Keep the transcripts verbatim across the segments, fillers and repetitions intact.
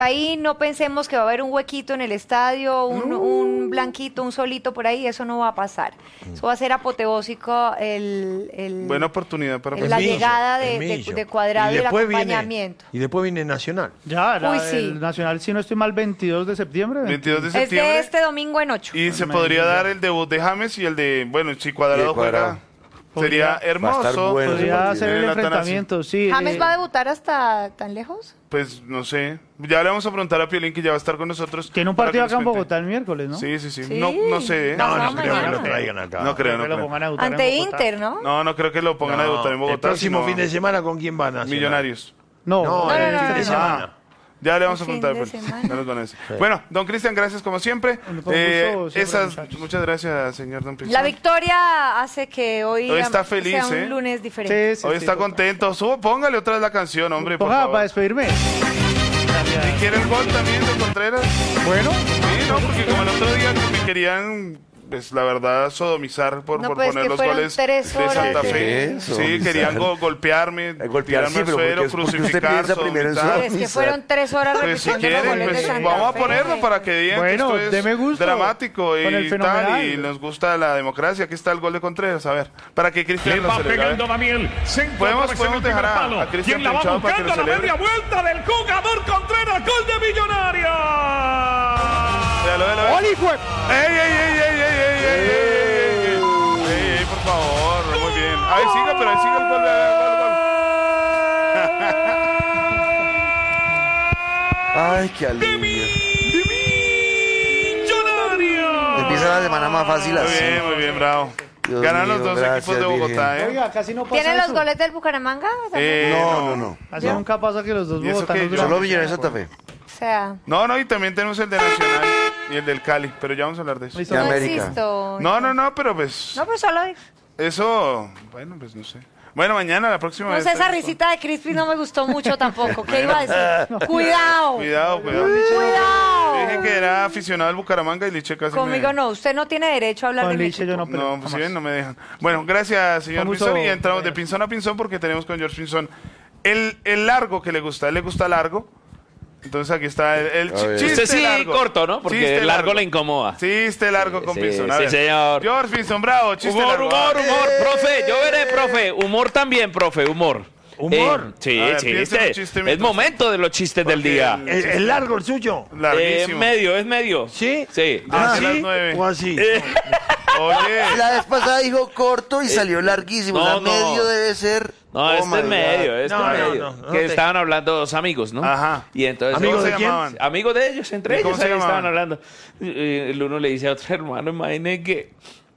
ahí no pensemos que va a haber un huequito en el estadio, un, uh. un blanquito, un solito por ahí, eso no va a pasar. Eso va a ser apoteósico el, el buena oportunidad para el, la Millo, llegada de, de, de Cuadrado y, y el acompañamiento. Viene, y después viene Nacional. Ya, la, Uy, sí. el Nacional, si no estoy mal, veintidós de septiembre. veintidós de septiembre. Es de este domingo en ocho. Y se podría dar el debut de James y el de, bueno, si Cuadrado juega, sería hermoso. Bueno, podría hacer el enfrentamiento, sí. ¿James eh, va a debutar hasta tan lejos? Pues no sé. Ya le vamos a preguntar a Piolín, que ya va a estar con nosotros. Tiene un partido acá en Bogotá el miércoles, ¿no? Sí, sí, sí. ¿Sí? No, no sé. ¿eh? No, no, no, creo mañana. que lo traigan acá. No creo, no que lo creo. pongan a debutar Ante en Bogotá. Inter, ¿no? No, no creo que lo pongan a debutar en Bogotá. El próximo sino fin de semana, ¿con quién van a Nacional? Millonarios. No, No, no, el no, fin no, de no. semana. Ah, ya le vamos El a preguntar. fin de Pues. semana. Ya nos van a decir. Bueno, don Cristian, gracias como siempre. Con Eh, gusto siempre, esas, muchachos. muchas gracias, señor don Cristian. La victoria hace que hoy, Hoy está feliz, sea un ¿eh? lunes diferente. Sí, sí, Hoy sí, está total. contento. Subo, póngale otra vez la canción, hombre, por Ponga favor. para despedirme. ¿Y quiere el gol también de Contreras? Bueno, Sí, no, porque como el otro día que me querían, pues la verdad, sodomizar por, No, por pues, poner que los fueron goles tres de horas Santa de- Fe. ¿Qué? Sí, Sodomizar. querían go- golpearme, Eh, golpear, tirarme sí, al pero suelo, porque es- porque usted crucificar, piensa primero en sodomizar. Es que fueron tres horas Pues si repitiendo los quieren, goles pues de Santa vamos a Fe. ponerlo para que digan Bueno, que esto deme es gusto. dramático Con el y tal, fenomenal. y nos gusta la democracia. Aquí está el gol de Contreras, a ver, para que Cristian Le lo va celebre. a ver. pegando Daniel. Centro, Podemos- atraviesa podemos el primer dejar a- palo. a Cristian ¿Quién la va Pinchado para que buscando? lo La celebre? media vuelta del jugador Contreras. Gol de Millonario. Véalo, véalo, véalo. ¡Oli, fue! ¡Ey, ey, ey, ey, ey, ey, ey, ey, ey, ey, ey, por favor! Muy bien. Ahí sigue, pero ahí sigue el gol, el gol, Ay, qué alivio. Millonario. Empieza la semana más fácil Muy así. bien, muy bien, bravo. Dios Ganan mío, los dos gracias, equipos de Bogotá, ¿eh? Oiga, casi no pasa ¿Tienen los eso. goles del Bucaramanga? Eh, No, no, no. Así no. nunca pasa que los dos ¿Y eso bogotanos qué? duran. Solo Millonarios Santa Fe. O sea, No, no, y también tenemos el de Nacional y el del Cali, pero ya vamos a hablar de eso. Listo. Y no América. existo. No, no, no, pero pues No, pues solo... eso, bueno, pues no sé. Bueno, mañana, la próxima No vez. sé, esa tenemos- risita de Crispy no me gustó mucho tampoco. ¿Qué iba a decir? Cuidado. Cuidado, cuidado. Cuidado. Dije que era aficionado al Bucaramanga y Liche casi Conmigo me... no, usted no tiene derecho a hablar Con de mi Liche yo equipo. no peleo. No, pues si jamás. ven, no me dejan. Bueno, gracias, señor Vamos Pinzón. a- Y entramos de pinzón a pinzón porque tenemos con George Pinzón el, el largo que le gusta. A él le gusta largo. Entonces aquí está el, el chi- ver. chiste Usted sí largo. corto, ¿no? Porque Chiste largo le incomoda. Chiste largo con Sí, Pinzón. A sí, ver. señor. George Pinzón, bravo. Chiste Humor, largo. humor, humor, Eh. profe. Yo veré, profe. Humor también, profe, humor. ¿Humor? Eh, sí, A ver, chiste. piensa en un chiste Es mientras- momento de los chistes del Porque día. el- ¿Es, es largo el suyo? Eh, Larguísimo. medio, es medio. ¿Sí? Sí. ¿Ah, Desde las sí? nueve. ¿O así? Eh, Oye. La vez pasada dijo corto y salió larguísimo. no, o sea, no. medio debe ser. No, Oh este my es God. medio, este No, es no, medio. no, no que te- estaban hablando dos amigos, ¿no? Ajá. Y entonces. ¿Amigos ¿Cómo de se quién? llamaban? Amigos de ellos, entre ¿Y ellos, cómo se ahí estaban llamaban? hablando. Eh, El uno le dice a otro hermano, imagínate que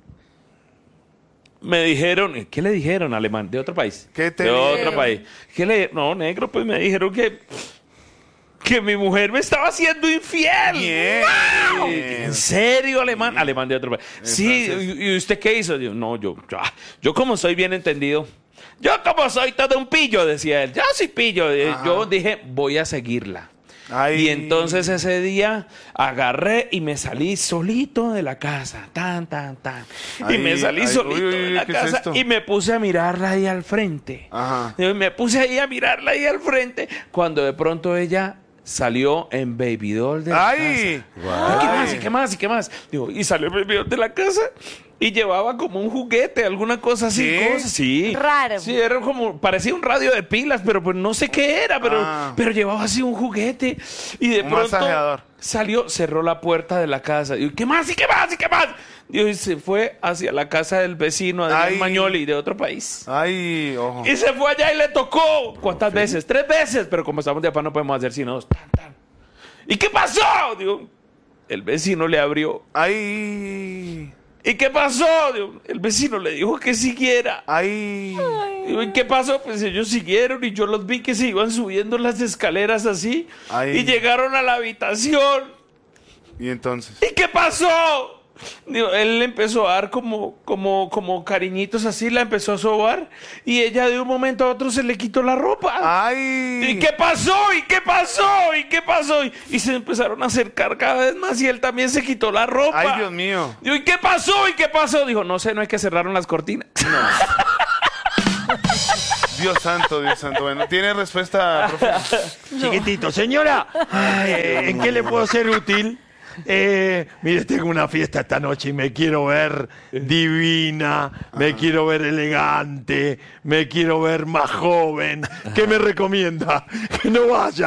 me dijeron, ¿qué le dijeron, alemán? De otro país. ¿Qué te De otro dijeron? país. ¿Qué le No, negro, pues me dijeron que que mi mujer me estaba haciendo infiel. Bien. ¡Wow! ¿En serio, alemán? Alemán de otro país. Sí, francés. ¿y y usted qué hizo? Digo, no, yo, yo, yo como soy bien entendido. Yo como soy todo un pillo, decía él. Yo soy pillo. Eh, Ajá. Yo dije, voy a seguirla. Ay. Y entonces ese día agarré y me salí solito de la casa, tan, tan, tan. y Ay, me salí ay, solito uy, uy, de uy, la ¿qué es casa esto? y me puse a mirarla ahí al frente. Ajá. Y me puse ahí a mirarla ahí al frente cuando de pronto ella salió en Baby Doll de la Ay. casa. ¿Y qué más? ¿Y qué más? ¿Y qué más? Digo, y salió en Baby Doll de la casa y llevaba como un juguete, alguna cosa así. ¿Qué? Cosas, sí. Raro. Sí, era como, parecía un radio de pilas, pero pues no sé qué era, pero, Ah. pero llevaba así un juguete. Y de Un pronto masajeador. salió, cerró la puerta de la casa. Y ¿qué más? ¿Y qué más? ¿Y qué más? Digo, y se fue hacia la casa del vecino, de Ay. Mañoli, de otro país. Ay, ojo. Y se fue allá y le tocó. ¿Cuántas veces? Tres veces. Pero como estamos de afán no podemos hacer sino dos. Tan, tan. ¿Y qué pasó? Digo, el vecino le abrió. Ay. ¿Y qué pasó? Digo, el vecino le dijo que siguiera. Ay. Digo, ¿y qué pasó? Pues ellos siguieron y yo los vi que se iban subiendo las escaleras así. Ay. Y llegaron a la habitación. Y entonces. ¿Y qué pasó? Digo, él le empezó a dar como, como, como cariñitos así, la empezó a sobar y ella de un momento a otro se le quitó la ropa. Ay. ¿Y qué pasó? ¿Y qué pasó? ¿Y qué pasó? Y, y se empezaron a acercar cada vez más y él también se quitó la ropa. Ay, Dios mío. Digo, ¿y qué pasó? ¿Y qué pasó? Dijo, no sé, no es que cerraron las cortinas. Dios santo, Dios santo. Bueno, ¿tiene respuesta, profe? Chiquitito. Señora, eh, ¿en qué le puedo ser útil? Eh, mire, tengo una fiesta esta noche y me quiero ver divina, me quiero ver elegante, me quiero ver más joven. ¿Qué me recomienda? Que no vaya.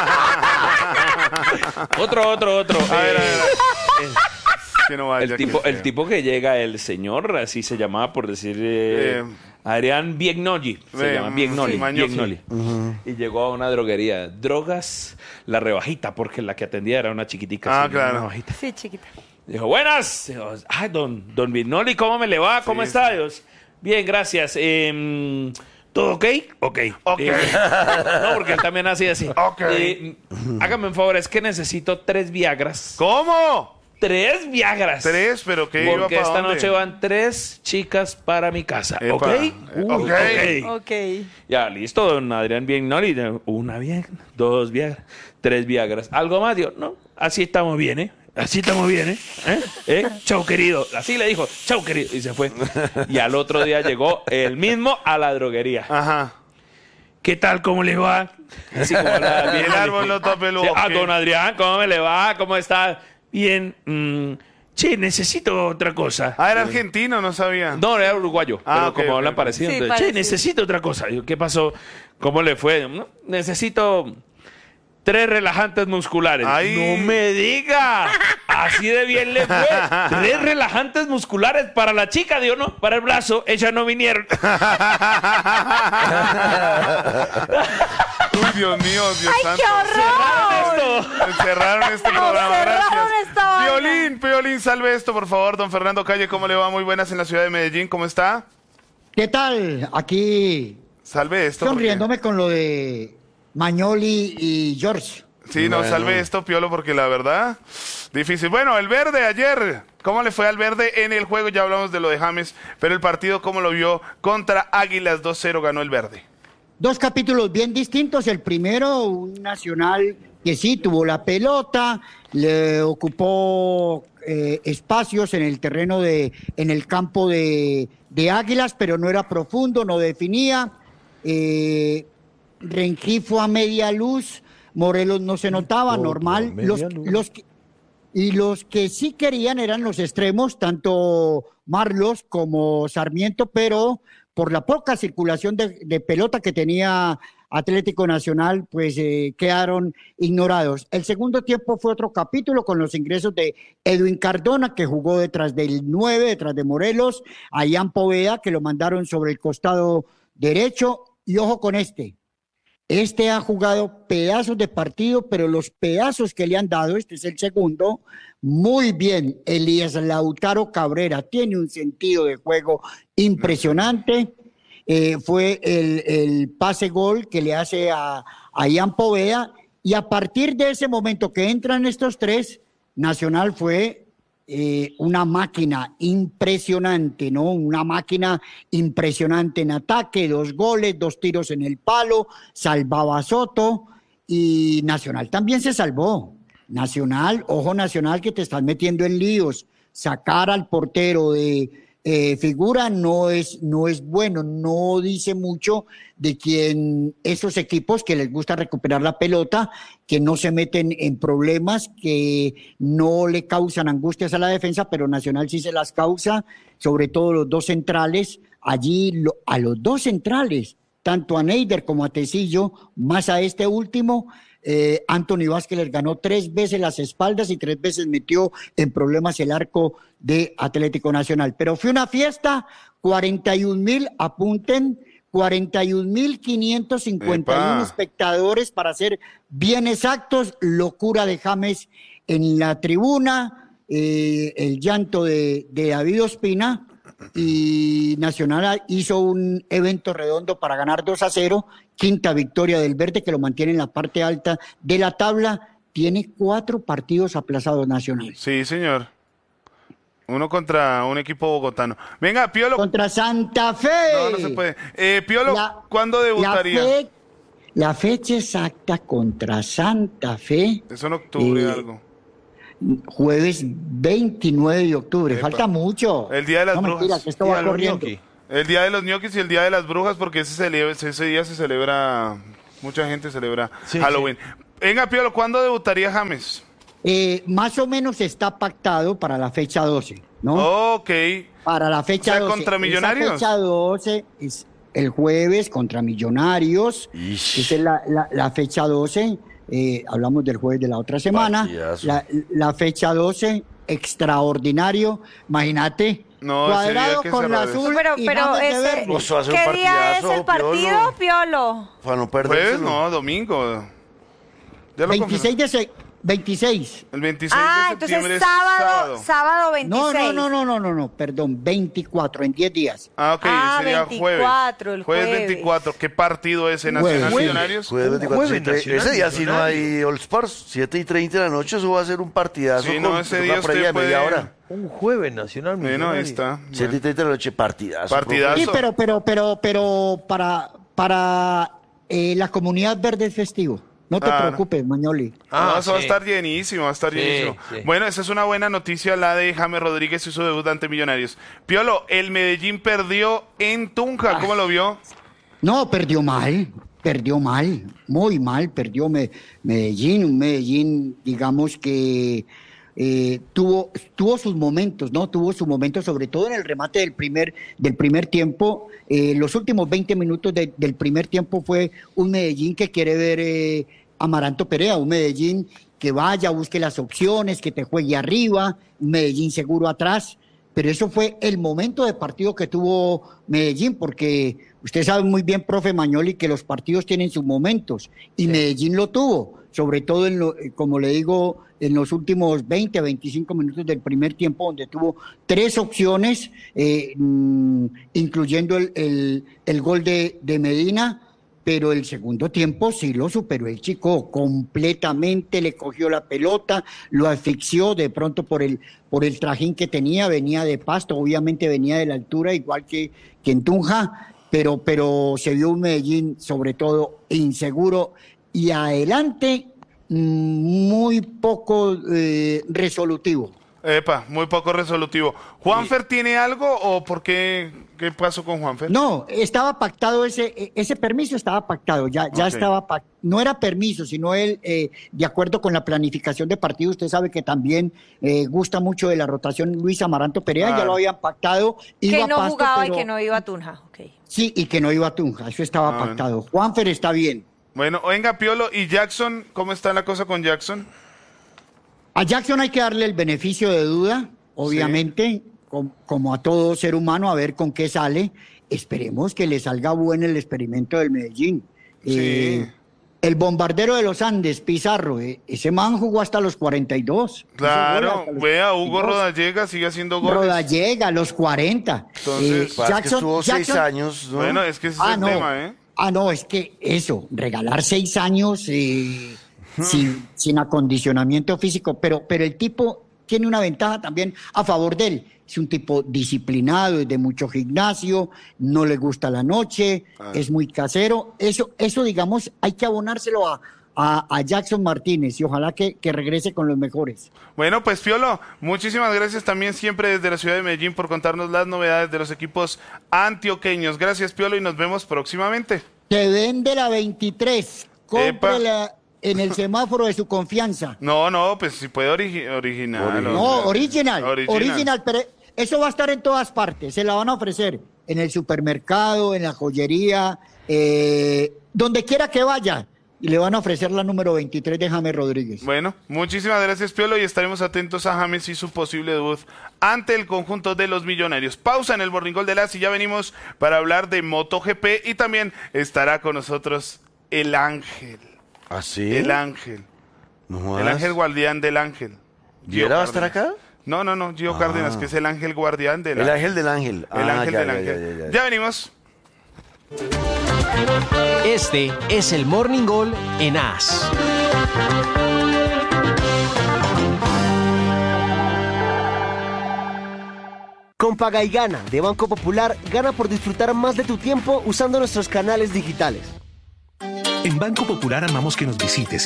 Otro, otro, otro. A ver, a Eh, ver. Que no vaya, el, tipo, que el feo. tipo que llega, el señor, así se llamaba por decir, eh, Eh, Adrián Bignoli, se eh, llama Bignoli, sí, Magnoli. Bignoli. Y llegó a una droguería, drogas, la rebajita, porque la que atendía era una chiquitica. Ah, así, claro. una rebajita. Sí, chiquita. Dijo, buenas. Dijo, ay, don, don Bignoli, ¿cómo me le va? ¿Cómo Sí, está? sí. Dios? Bien, gracias. Em, ¿Todo ok? Ok. Ok. Eh, no, porque él también hacía así. Ok. Eh, hágame un favor, es que necesito tres Viagras. ¿Cómo? Tres Viagras. Tres, pero ¿qué iba Porque para esta dónde? noche van tres chicas para mi casa. Epa. ¿Ok? Eh, Uh, ok. ok. Ok. Ya, listo, don Adrián Bignoli. Una Viagra, dos Viagras, tres Viagras. ¿Algo más? Digo, no, así estamos bien, ¿eh? Así estamos bien, ¿eh? ¿Eh? ¿Eh? Chau, querido. Así le dijo, chau, querido. Y se fue. Y al otro día llegó el mismo a la droguería. Ajá. ¿Qué tal? ¿Cómo le va? Así como la, Y el árbol no tape el Sí, Ah, bosque. don Adrián, ¿cómo me le va? ¿Cómo está? Bien. mm, che, necesito otra cosa. Ah, era argentino, no sabía. No, era uruguayo. Ah, pero ok, como ok, hablan ok. parecido. Sí, entonces, che, parecido. necesito otra cosa. Digo, ¿qué pasó? ¿Cómo le fue? No, necesito tres relajantes musculares. Ay. No me diga. Así de bien le fue. Tres relajantes musculares para la chica. Digo, no, para el brazo. Ellas no vinieron. Uy, Dios mío, Dios ¡Ay, santo. qué horror! Esto. Encerraron este programa, cerraron gracias. esta vaina. Violín, Violín, salve esto, por favor. Don Fernando Calle, ¿cómo le va? Muy buenas en la ciudad de Medellín, ¿cómo está? ¿Qué tal? Aquí Salve esto. porque- sonriéndome con lo de Magnoli y George. Sí, no, salve esto, Piolo, porque la verdad, difícil. Bueno, el Verde ayer, ¿cómo le fue al Verde en el juego? Ya hablamos de lo de James, pero el partido, ¿cómo lo vio? Contra Águilas dos cero ganó el Verde. Dos capítulos bien distintos. El primero, un Nacional que sí tuvo la pelota, le ocupó eh, espacios en el terreno de, en el campo de, de Águilas, pero no era profundo, no definía. Eh, Rengifo a media luz, Morelos no se notaba, Otro a normal. media Los, luz. los que- y los que sí querían eran los extremos, tanto Marlos como Sarmiento, pero por la poca circulación de, de pelota que tenía Atlético Nacional, pues eh, quedaron ignorados. El segundo tiempo fue otro capítulo con los ingresos de Edwin Cardona, que jugó detrás del nueve, detrás de Morelos, a Ian Poveda, que lo mandaron sobre el costado derecho, y ojo con este. Este ha jugado pedazos de partido, pero los pedazos que le han dado, este es el segundo, muy bien. Elías Lautaro Cabrera tiene un sentido de juego impresionante. Eh, fue el, el pase gol que le hace a, a Ian Poveda, y a partir de ese momento que entran estos tres, Nacional fue eh, una máquina impresionante, ¿no? Una máquina impresionante en ataque, dos goles, dos tiros en el palo, salvaba a Soto, y Nacional también se salvó. Nacional, ojo Nacional, que te estás metiendo en líos. Sacar al portero de eh, figura no es, no es bueno, no dice mucho de quien esos equipos que les gusta recuperar la pelota, que no se meten en problemas, que no le causan angustias a la defensa, pero Nacional sí se las causa, sobre todo los dos centrales. Allí lo, a los dos centrales, tanto a Neider como a Tecillo, más a este último, eh, Anthony Vázquez les ganó tres veces las espaldas y tres veces metió en problemas el arco de Atlético Nacional. Pero fue una fiesta, cuarenta y un mil, apunten, cuarenta y un mil quinientos cincuenta y uno Epa. espectadores, para ser bien exactos. Locura de James en la tribuna, eh, el llanto de, de David Ospina, y Nacional hizo un evento redondo para ganar dos a cero, quinta victoria del Verde, que lo mantiene en la parte alta de la tabla. Tiene cuatro partidos aplazados Nacional. Sí, señor. Uno contra un equipo bogotano. Venga, Piolo. Contra Santa Fe. No, no se puede. Eh, Piolo, La- ¿cuándo debutaría? La, fe- la fecha exacta contra Santa Fe, Es en octubre Eh, algo. jueves veintinueve de octubre. Epa. Falta mucho. El Día de las no, Brujas. mentira, que esto Y va a los corriendo. ñoqui. El día de los ñoquis y el día de las brujas, porque ese, celebra, ese día se celebra, mucha gente celebra Sí, Halloween. sí. Venga, Piolo, ¿cuándo debutaría James? Eh, más o menos está pactado para la fecha doce, ¿no? Ok. Para la fecha O sea, doce. ¿contra Millonarios? Esa fecha doce es el jueves contra Millonarios. Ish. Esa es la, la- la fecha doce. Eh, hablamos del jueves de la otra semana. Partidazo. La, la fecha doce, extraordinario. Imagínate. No, ese día cuadrado que con se la revés. azul Pero, y pero ganas de ese, verlo. Eso va a ser un ¿qué día es partidazo, el partido, Piolo. Piolo? Para no Jueves, perdérselo. no, domingo. Ya lo veintiséis de se- veintiséis. confirmé. El veintiséis Ah, de septiembre entonces sábado, es sábado No, veintiséis. no, no, no, no, no, no, perdón, veinticuatro, en diez días. Ah, ok, Ah, sería veinticuatro, jueves. el jueves. veinticuatro. ¿Qué partido es en Jueves. Nacional Jueves. Millonarios? Jueves Un veinticuatro, jueves siete- nacional ese día sí no millonario. hay All Stars, siete y treinta de la noche, eso va a ser un partidazo. Sí, no, con- ese con día una previa usted de media puede- hora. Un jueves nacional Bueno, millonario. ahí está. siete y treinta de la noche, partidazo. Partidazo. Sí, Eso. pero, pero, pero, pero para, para eh, la comunidad verde es festivo. No te Claro. preocupes, Mañoli. Ah, no, eso va a sí. estar llenísimo, va a estar Sí, llenísimo. sí. Bueno, esa es una buena noticia, la de James Rodríguez y su debut ante Millonarios. Piolo, el Medellín perdió en Tunja, ¿cómo lo vio? No, perdió mal, perdió mal, muy mal, perdió Me- Medellín, un Medellín, digamos que eh, tuvo, tuvo sus momentos, ¿no? Tuvo sus momentos, sobre todo en el remate del primer, del primer tiempo. Eh, los últimos veinte minutos de- del primer tiempo fue un Medellín que quiere ver eh, a Amaranto Perea, un Medellín que vaya, busque las opciones, que te juegue arriba, un Medellín seguro atrás. Pero eso fue el momento de partido que tuvo Medellín, porque usted sabe muy bien, profe Mañoli, que los partidos tienen sus momentos, y Medellín lo tuvo, sobre todo, en lo- como le digo, en los últimos veinte, veinticinco minutos del primer tiempo, donde tuvo tres opciones, eh, mm, incluyendo el, el- el gol de, de Medina, pero el segundo tiempo sí lo superó el chico completamente, le cogió la pelota, lo asfixió de pronto por el, por el trajín que tenía, venía de Pasto, obviamente venía de la altura, igual que, que en Tunja, pero, pero se vio un Medellín sobre todo inseguro y adelante mm, muy poco eh, resolutivo. Epa, muy poco resolutivo. ¿Juanfer tiene algo o por qué? ¿Qué pasó con Juanfer? No, estaba pactado ese, ese permiso, estaba pactado, ya, ya Ok. estaba pac- no era permiso, sino él, eh, de acuerdo con la planificación de partido, usted sabe que también eh, gusta mucho de la rotación Luis Amaranto Perea, ya Claro. lo habían pactado, iba Que a no Pasto, jugaba y pero- que no iba a Tunja. Ok. Sí, y que no iba a Tunja, eso estaba Ah, pactado. Juanfer está bien. Bueno, venga, Piolo. ¿Y Jackson? ¿Cómo está la cosa con Jackson? A Jackson hay que darle el beneficio de duda, obviamente, com- como a todo ser humano, a ver con qué sale. Esperemos que le salga bueno el experimento del Medellín. Sí. Eh, el bombardero de los Andes, Pizarro, eh, ese man jugó hasta los cuarenta y dos. Hizo gol Claro, hasta los vea, Hugo cuarenta y dos. Rodallega sigue haciendo goles. Rodallega, a los cuarenta. Entonces, Pasa que estuvo seis años, ¿no? Bueno, es que ese es Ah, el no. tema, ¿eh? Ah, no, es que eso, regalar seis años eh, sin, sin acondicionamiento físico, pero, pero el tipo tiene una ventaja también a favor de él. Es un tipo disciplinado, es de mucho gimnasio, no le gusta la noche, Ah. es muy casero. Eso, eso digamos, hay que abonárselo a, a, a Jackson Martínez y ojalá que, que regrese con los mejores. Bueno, pues Piolo, muchísimas gracias también siempre desde la ciudad de Medellín por contarnos las novedades de los equipos antioqueños. Gracias, Piolo, y nos vemos próximamente. Se vende la veintitrés, cómprela en el semáforo de su confianza. No, no, pues si puede origi- original. No, o- original, Original. original, pero eso va a estar en todas partes, se la van a ofrecer en el supermercado, en la joyería, eh, donde quiera que vaya, y le van a ofrecer la número veintitrés de James Rodríguez. Bueno, muchísimas gracias, Piolo, y estaremos atentos a James y su posible debut ante el conjunto de los Millonarios. Pausa en el Morning Call de las y ya venimos para hablar de MotoGP y también estará con nosotros el Ángel. ¿Ah, sí? El Ángel. No El jodas. ángel guardián del ángel. Gio ¿Viera va a estar Cárdenas. acá? No, no, no, Gio Ah. Cárdenas, que es el ángel guardián del El ángel del ángel. El Ah, ángel ya, del ya, ángel. ya, ya, Ya, ya. venimos. Este es el Morning Call en A S. Con Paga y Gana de Banco Popular, gana por disfrutar más de tu tiempo usando nuestros canales digitales. En Banco Popular amamos que nos visites